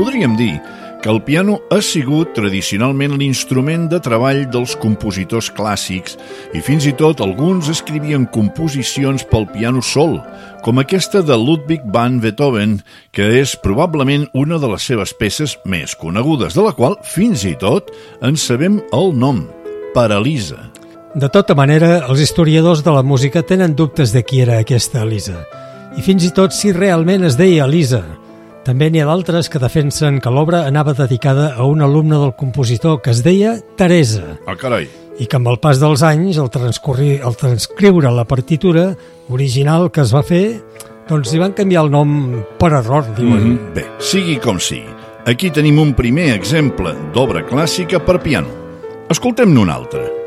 Podríem dir que el piano ha sigut tradicionalment l'instrument de treball dels compositors clàssics i fins i tot alguns escrivien composicions pel piano sol, com aquesta de Ludwig van Beethoven, que és probablement una de les seves peces més conegudes, de la qual fins i tot en sabem el nom, Paralisa. De tota manera, els historiadors de la música tenen dubtes de qui era aquesta Elisa, i fins i tot si realment es deia Elisa. També n'hi ha d'altres que defensen que l'obra anava dedicada a un alumne del compositor que es deia Teresa. Ah, carai! I que amb el pas dels anys, al transcriure la partitura original que es va fer, doncs hi van canviar el nom per error, diuen. Bé, sigui com sigui. Aquí tenim un primer exemple d'obra clàssica per piano. Escoltem-ne un altre.